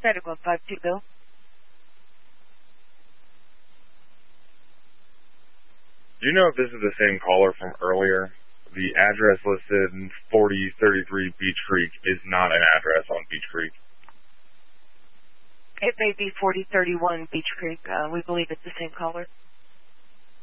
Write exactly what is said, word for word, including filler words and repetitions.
Static one five two, Bill. Do you know if this is the same caller from earlier? The address listed in forty thirty-three Beach Creek is not an address on Beach Creek. It may be forty thirty-one Beach Creek. Uh, we believe it's the same caller.